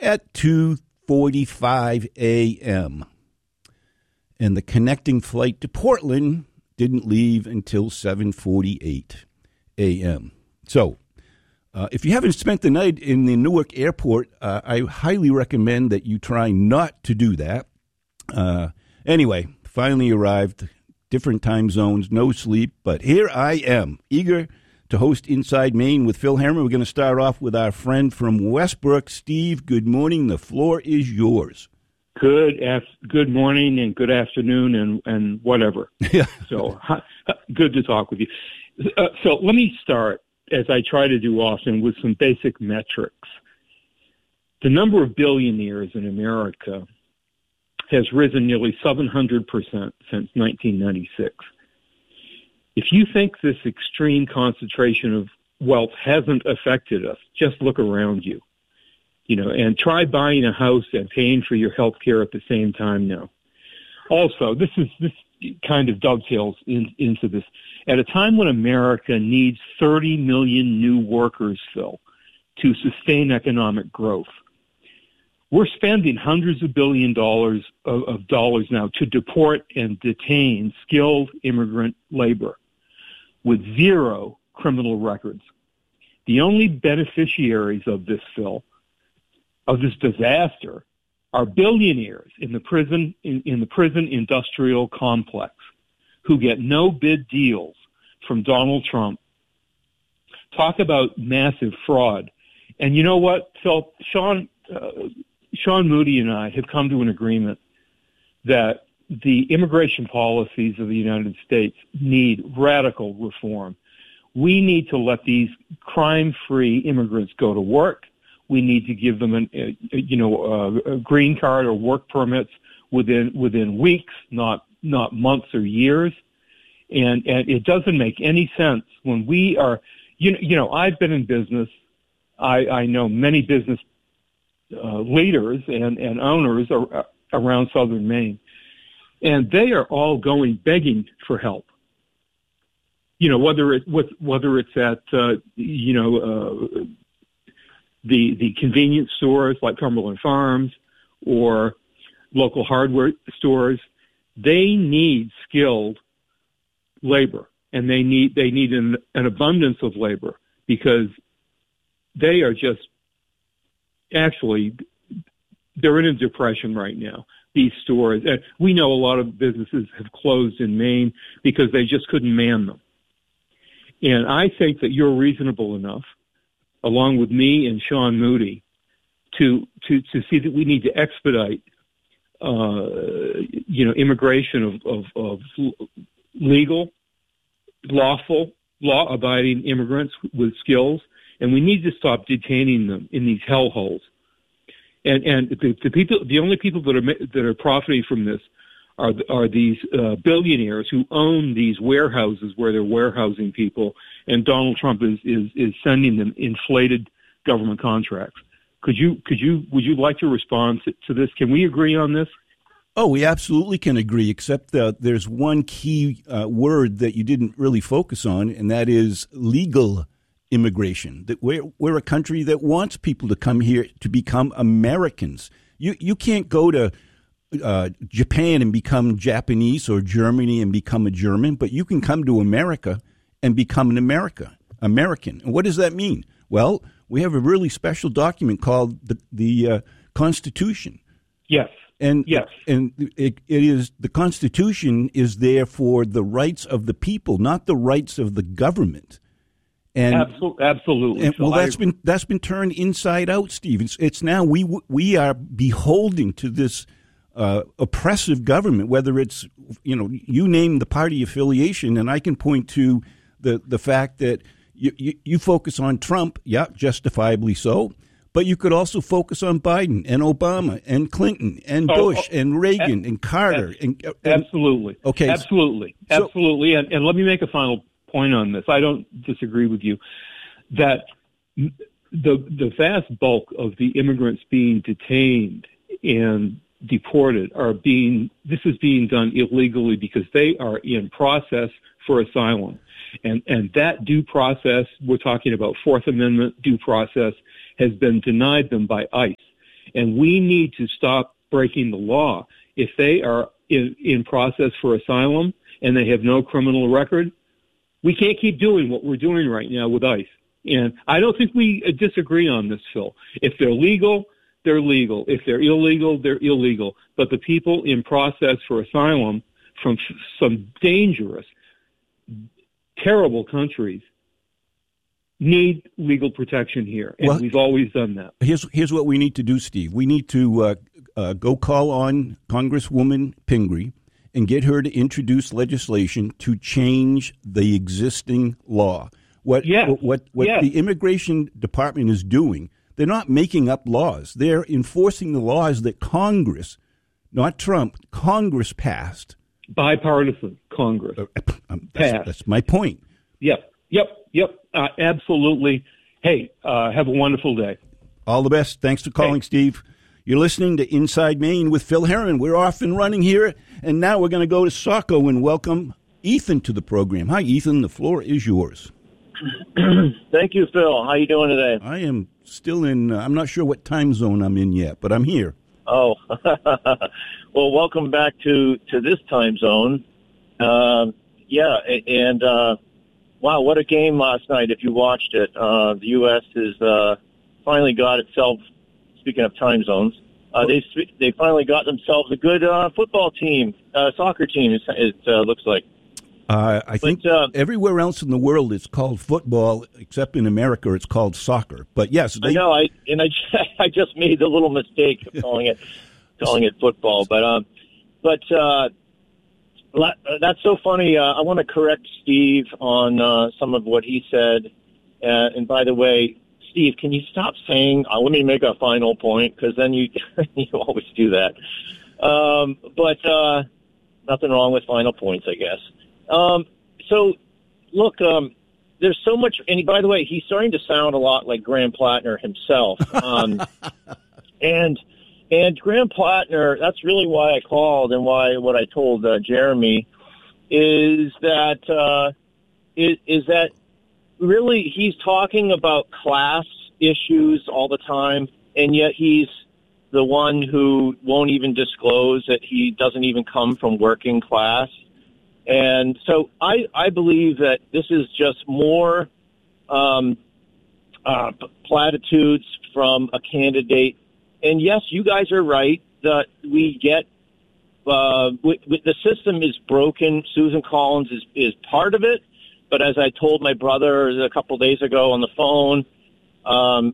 at 2:45 a.m. And the connecting flight to Portland didn't leave until 7:48 a.m. So, if you haven't spent the night in the Newark airport, I highly recommend that you try not to do that. Anyway, finally arrived, different time zones, no sleep, but here I am, eager to host Inside Maine with Phil Herman. We're going to start off with our friend from Westbrook. Steve, good morning. The floor is yours. Good morning and good afternoon and whatever. Yeah. So good to talk with you. So let me start, as I try to do often, with some basic metrics. The number of billionaires in America has risen nearly 700% since 1996. If you think this extreme concentration of wealth hasn't affected us, just look around you. And try buying a house and paying for your health care at the same time now. Also, this kind of dovetails into this. At a time when America needs 30 million new workers, Phil, to sustain economic growth, we're spending hundreds of billions of dollars now to deport and detain skilled immigrant labor with zero criminal records. The only beneficiaries of this, Phil, of this disaster are billionaires in the prison industrial complex who get no bid deals from Donald Trump. Talk about massive fraud. And you know what, Phil? Sean Moody and I have come to an agreement that the immigration policies of the United States need radical reform. We need to let these crime-free immigrants go to work. We need to give them a green card or work permits within weeks, not months or years. And it doesn't make any sense when we are, I've been in business. I know many business leaders and owners around southern Maine, and they are all going begging for help. Whether it's at the convenience stores like Cumberland Farms or local hardware stores, they need skilled labor, and they need an abundance of labor because they are just they're in a depression right now. These stores, and we know a lot of businesses have closed in Maine because they just couldn't man them. And I think that you're reasonable enough, along with me and Sean Moody, to see that we need to expedite, immigration of legal, lawful, law-abiding immigrants with skills, and we need to stop detaining them in these hellholes. And the only people that are profiting from this are these billionaires who own these warehouses where they're warehousing people, and Donald Trump is sending them inflated government contracts. Would you like to respond to this? Can we agree on this? Oh, we absolutely can agree, except that there's one key word that you didn't really focus on, and that is legal immigration. That we're a country that wants people to come here to become Americans. You can't go to Japan and become Japanese, or Germany and become a German, but you can come to America and become an American. And what does that mean? Well, we have a really special document called the Constitution. Yes. And yes. And it is, the Constitution is there for the rights of the people, not the rights of the government. And absolutely. And, well, that's been turned inside out, Steve. It's now we are beholden to this oppressive government. Whether it's you name the party affiliation, and I can point to the fact that you focus on Trump, yeah, justifiably so. But you could also focus on Biden and Obama and Clinton and Bush and Reagan and Carter. Absolutely. Okay. Absolutely. And let me make a final point on this. I don't disagree with you that the vast bulk of the immigrants being detained and deported this is being done illegally because they are in process for asylum. And that due process, we're talking about Fourth Amendment due process, has been denied them by ICE. And we need to stop breaking the law. If they are in process for asylum and they have no criminal record, we can't keep doing what we're doing right now with ICE. And I don't think we disagree on this, Phil. If they're legal, they're legal. If they're illegal, they're illegal. But the people in process for asylum from some dangerous, terrible countries need legal protection here, and we've always done that. Here's what we need to do, Steve. We need to go call on Congresswoman Pingree and get her to introduce legislation to change the existing law. What the Immigration Department is doing, they're not making up laws. They're enforcing the laws that Congress, not Trump, Congress passed. Bipartisan Congress passed. That's my point. Yep. Absolutely. Hey, have a wonderful day. All the best. Thanks for calling, Steve. You're listening to Inside Maine with Phil Herron. We're off and running here, and now we're going to go to Saco and welcome Ethan to the program. Hi, Ethan. The floor is yours. Thank you, Phil. How you doing today? I am still in, I'm not sure what time zone I'm in yet, but I'm here. Oh, well, welcome back to this time zone. Wow, what a game last night if you watched it. The U.S. has finally got itself, speaking of time zones, they finally got themselves a good football team, soccer team, it looks like. I think everywhere else in the world it's called football, except in America it's called soccer. But yes, I know. I just made the little mistake of calling it football. But that's so funny. I want to correct Steve on some of what he said. And by the way, Steve, can you stop saying, let me make a final point, because then you always do that. But nothing wrong with final points, I guess. So, look, there's so much, and by the way, he's starting to sound a lot like Graham Plattner himself. And Graham Plattner, that's really why I called, and what I told Jeremy is that really he's talking about class issues all the time, and yet he's the one who won't even disclose that he doesn't even come from working class. And so I believe that this is just more platitudes from a candidate. And yes, you guys are right that we get the system is broken. Susan Collins is part of it. But as I told my brother a couple of days ago on the phone, I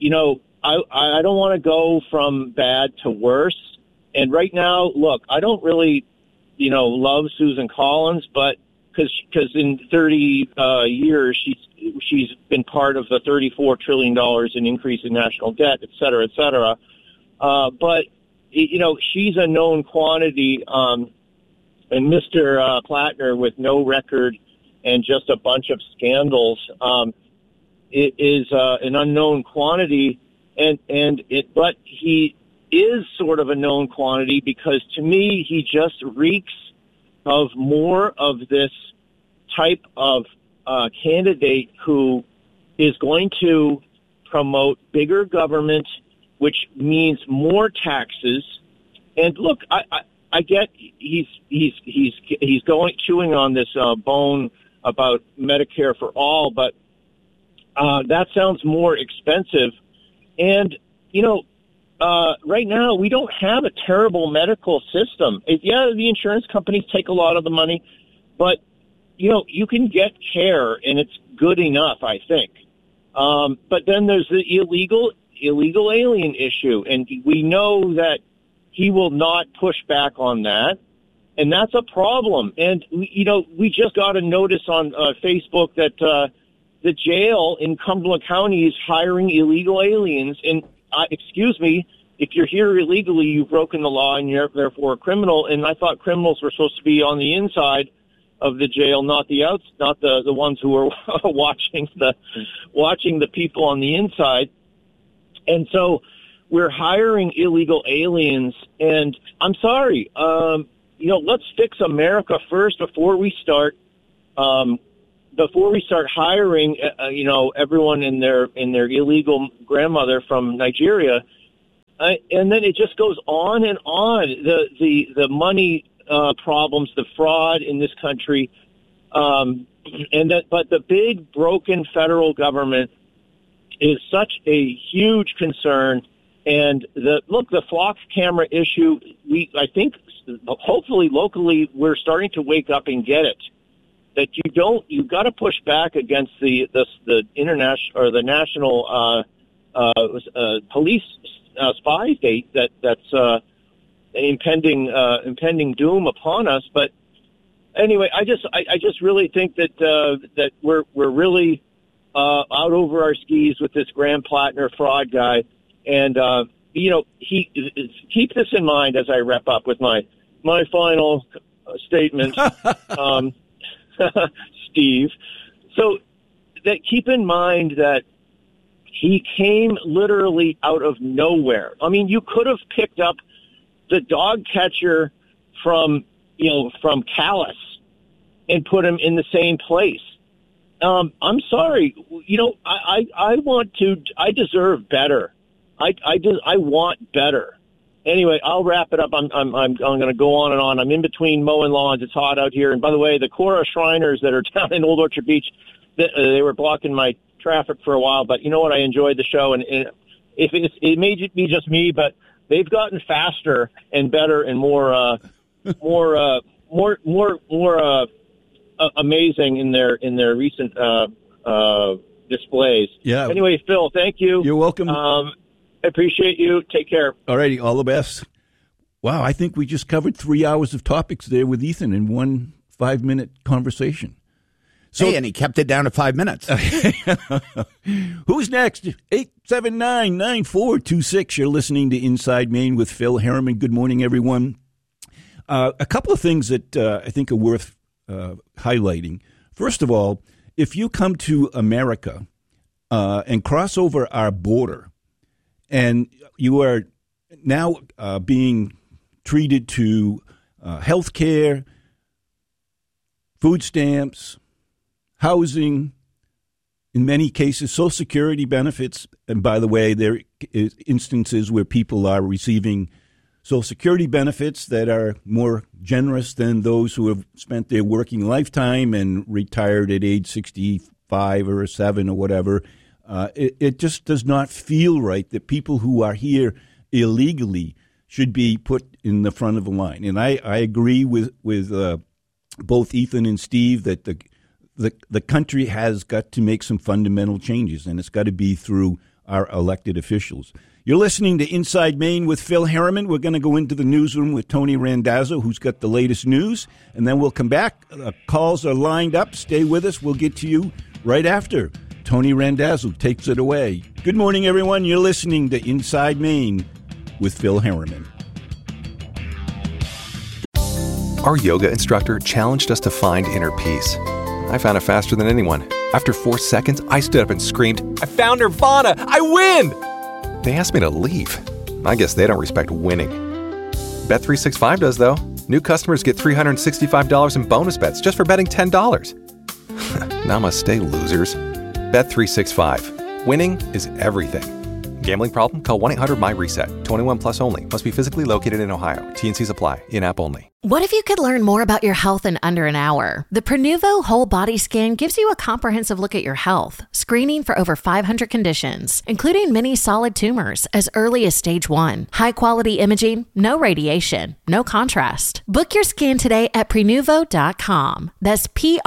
don't want to go from bad to worse. And right now, look, I don't really love Susan Collins, but because in 30 years she's been part of the $34 trillion in increase in national debt, et cetera, et cetera. But she's a known quantity, and Mr. Plattner, with no record and just a bunch of scandals, it is an unknown quantity, but he is sort of a known quantity because to me he just reeks of more of this type of candidate who is going to promote bigger government, which means more taxes. And look, I get he's chewing on this bone about Medicare for all, but that sounds more expensive. And right now, we don't have a terrible medical system. The insurance companies take a lot of the money, but, you can get care, and it's good enough, I think. But then there's the illegal alien issue, and we know that he will not push back on that, and that's a problem. And, we just got a notice on Facebook that the jail in Cumberland County is hiring illegal aliens, and excuse me, if you're here illegally, you've broken the law and you're therefore a criminal. And I thought criminals were supposed to be on the inside of the jail, not the ones who are watching the people on the inside. And so we're hiring illegal aliens. And I'm sorry, let's fix America first before we start hiring, everyone in their illegal grandmother from Nigeria. and then it just goes on and on. The money problems, the fraud in this country, but the big broken federal government is such a huge concern. And the flock camera issue, I think hopefully locally we're starting to wake up and get it. That you've got to push back against the international or the national police spy state that's impending doom upon us. But anyway, I just really think that we're really out over our skis with this Graham Plattner fraud guy, and he keep this in mind as I wrap up with my final statement. Steve. So that keep in mind that he came literally out of nowhere. I mean, you could have picked up the dog catcher from Calais and put him in the same place. I'm sorry. I deserve better. I want better. Anyway, I'll wrap it up. I'm going to go on and on. I'm in between mowing lawns. It's hot out here. And by the way, the Cora Shriners that are down in Old Orchard Beach, they were blocking my traffic for a while. But you know what? I enjoyed the show, and it may be just me, but they've gotten faster and better and more amazing in their recent displays. Yeah. Anyway, Phil, thank you. You're welcome. I appreciate you. Take care. All righty. All the best. Wow. I think we just covered 3 hours of topics there with Ethan in one 5-minute conversation. So, hey, and he kept it down to 5 minutes. Who's next? 879-9426. You're listening to Inside Maine with Phil Harriman. Good morning, everyone. A couple of things that I think are worth highlighting. First of all, if you come to America and cross over our border, and you are now being treated to health care, food stamps, housing, in many cases, Social Security benefits. And by the way, there is instances where people are receiving Social Security benefits that are more generous than those who have spent their working lifetime and retired at age 65 or 7 or whatever. It just does not feel right that people who are here illegally should be put in the front of the line. And I agree with both Ethan and Steve that the country has got to make some fundamental changes, and it's got to be through our elected officials. You're listening to Inside Maine with Phil Harriman. We're going to go into the newsroom with Tony Randazzo, who's got the latest news, and then we'll come back. Calls are lined up. Stay with us. We'll get to you right after. Tony Randazzo takes it away. Good morning, everyone. You're listening to Inside Maine with Phil Harriman. Our yoga instructor challenged us to find inner peace. I found it faster than anyone. After 4 seconds, I stood up and screamed, "I found Nirvana! I win!" They asked me to leave. I guess they don't respect winning. Bet365 does, though. New customers get $365 in bonus bets just for betting $10. Namaste, losers. Bet365. Winning is everything. Gambling problem? Call 1-800-MY-RESET. 21 plus only. Must be physically located in Ohio. T&Cs apply. In-app only. What if you could learn more about your health in under an hour? The Prenuvo Whole Body Scan gives you a comprehensive look at your health, screening for over 500 conditions, including many solid tumors as early as stage 1. High-quality imaging, no radiation, no contrast. Book your scan today at Prenuvo.com. That's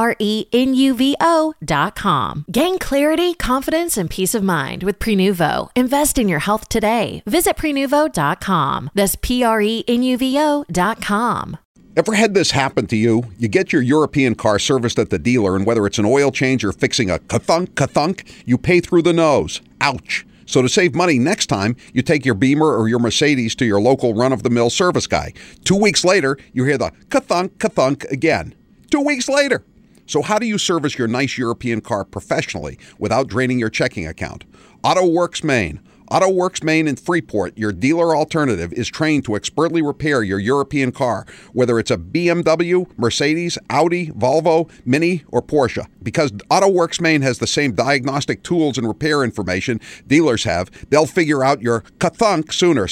Prenuvo.com. Gain clarity, confidence, and peace of mind with Prenuvo. Invest in your health today. Visit Prenuvo.com. That's Prenuvo.com. Ever had this happen to you? You get your European car serviced at the dealer, and whether it's an oil change or fixing a ka-thunk, you pay through the nose. Ouch. So to save money next time, you take your Beamer or your Mercedes to your local run-of-the-mill service guy. 2 weeks later, you hear the ka-thunk again. 2 weeks later. So how do you service your nice European car professionally without draining your checking account? AutoWorks Maine. AutoWorks Maine in Freeport, your dealer alternative, is trained to expertly repair your European car, whether it's a BMW, Mercedes, Audi, Volvo, Mini, or Porsche. Because AutoWorks Maine has the same diagnostic tools and repair information dealers have, they'll figure out your ka-thunk sooner.